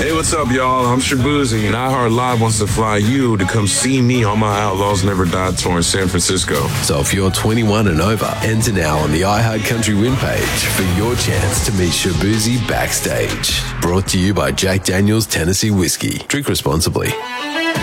Hey, what's up, y'all? I'm Shabuzi, and iHeart Live wants to fly you to come see me on my Outlaws Never Die tour in San Francisco. So if you're 21 and over, enter now on the iHeart Country Win page for your chance to meet Shabuzi backstage. Brought to you by Jack Daniel's Tennessee Whiskey. Drink responsibly.